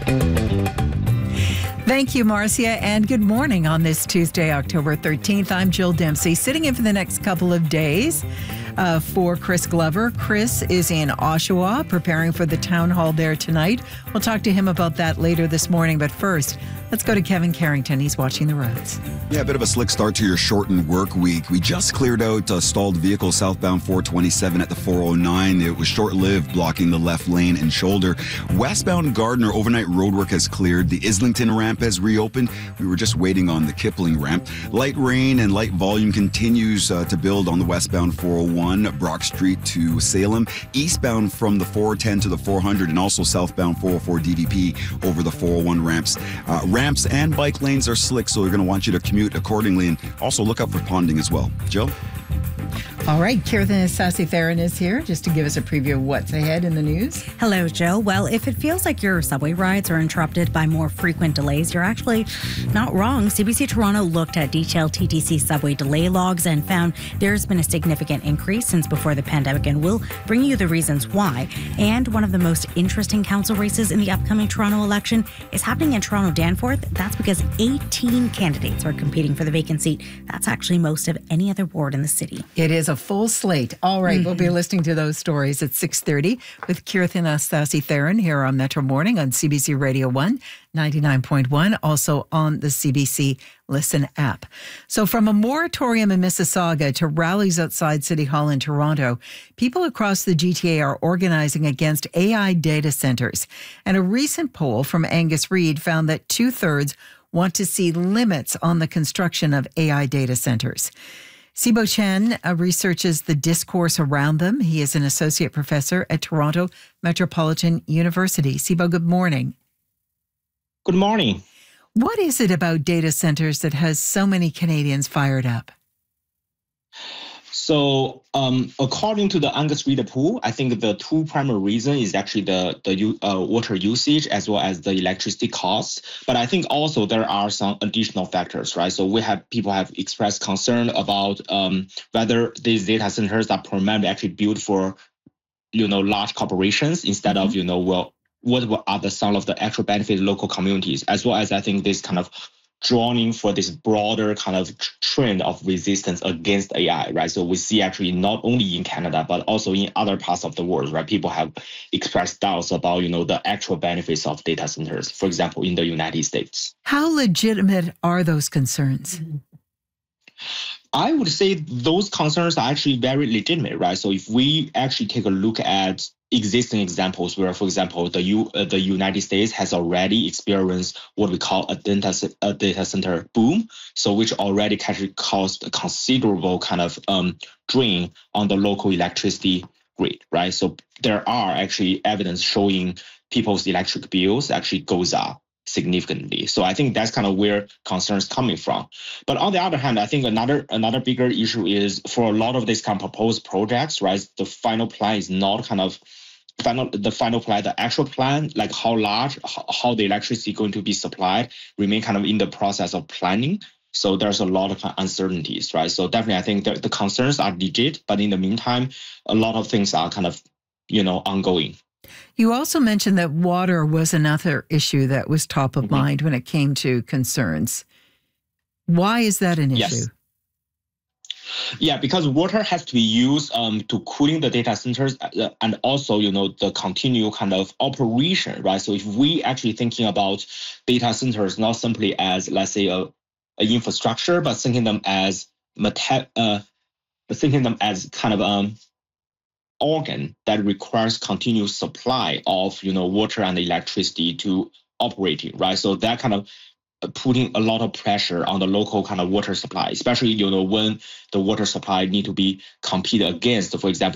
Thank you, Marcia, and good morning on this Tuesday, October 13th. I'm Jill Dempsey, sitting in for the next couple of days for Chris Glover. Chris is in Oshawa, preparing for the town hall there tonight. We'll talk to him about that later this morning, but first, let's go to Kevin Carrington. He's watching the roads. Yeah, a bit of a slick start to your shortened work week. We just cleared out a stalled vehicle southbound 427 at the 409. It was short-lived, blocking the left lane and shoulder. Westbound Gardner, overnight roadwork has cleared. The Islington ramp has reopened. We were just waiting on the Kipling ramp. Light rain and light volume continues to build on the westbound 401, Brock Street to Salem. Eastbound from the 410 to the 400, and also southbound 404 DDP over the 401 ramps. Ramps and bike lanes are slick, so we're going to want you to commute accordingly, and also look out for ponding as well. Jill? All right, Kirthan Sasi-Theron is here just to give us a preview of what's ahead in the news. Hello, Jill. Well, if it feels like your subway rides are interrupted by more frequent delays, you're actually not wrong. CBC Toronto looked at detailed TTC subway delay logs and found there's been a significant increase since before the pandemic, and we'll bring you the reasons why. And one of the most interesting council races in the upcoming Toronto election is happening in Toronto Danforth. That's because 18 candidates are competing for the vacant seat. That's actually most of any other ward in the city. It is a full slate. All right, we'll be listening to those stories at 6:30 with Kirthan Sasi-Theron here on Metro Morning on CBC Radio 1, 99.1, also on the CBC Listen app. So from a moratorium in Mississauga to rallies outside City Hall in Toronto, people across the GTA are organizing against AI data centers. And a recent poll from Angus Reid found that 2/3 want to see limits on the construction of AI data centers. Sibo Chen researches the discourse around them. He is an associate professor at Toronto Metropolitan University. Sibo, good morning. Good morning. What is it about data centers that has so many Canadians fired up? So, according to the Angus Reid poll, I think the two primary reasons is actually the water usage as well as the electricity costs. But I think also there are some additional factors, right? So people have expressed concern about whether these data centers are primarily actually built for, large corporations instead of, what are some of the actual benefits local communities, as well as I think this kind of drawing for this broader kind of trend of resistance against AI, right? So we see actually not only in Canada, but also in other parts of the world, right? People have expressed doubts about, the actual benefits of data centers, for example, in the United States. How legitimate are those concerns? I would say those concerns are actually very legitimate, right? So if we actually take a look at existing examples where, for example, the United States has already experienced what we call a data center boom, so which already actually caused a considerable kind of drain on the local electricity grid, right? So there are actually evidence showing people's electric bills actually goes up significantly. So I think that's kind of where concerns coming from. But on the other hand, I think another bigger issue is for a lot of these kind of proposed projects, right? The final plan is not kind of the actual plan, like how large, how the electricity going to be supplied, remain kind of in the process of planning. So there's a lot of uncertainties, right? So definitely, I think the concerns are legit, but in the meantime, a lot of things are kind of, ongoing. You also mentioned that water was another issue that was top of mind when it came to concerns. Why is that an issue? Yeah, because water has to be used to cooling the data centers and also, the continual kind of operation, right? So if we actually thinking about data centers not simply as, let's say, a infrastructure, but thinking them as kind of organ that requires continuous supply of, water and electricity to operating, right? So that kind of putting a lot of pressure on the local kind of water supply, especially, when the water supply need to be competed against, for example,